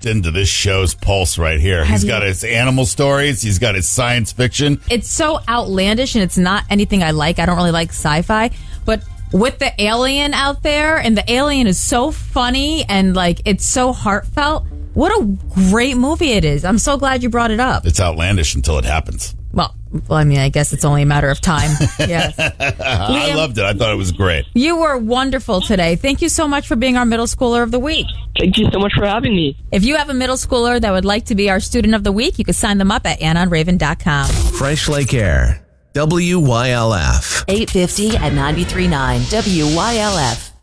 tapped into this show's pulse right here. He's got his animal stories. He's got his science fiction. It's so outlandish, and it's not anything I like. I don't really like sci-fi, but with the alien out there, and the alien is so funny, and like it's so heartfelt. What a great movie it is. I'm so glad you brought it up. It's outlandish until it happens. Well, I mean, I guess it's only a matter of time. Yes. I loved it. I thought it was great. You were wonderful today. Thank you so much for being our middle schooler of the week. Thank you so much for having me. If you have a middle schooler that would like to be our student of the week, you can sign them up at AnnOnRaven.com. Fresh Lake Air. WYLF. 850 and 93.9 WYLF.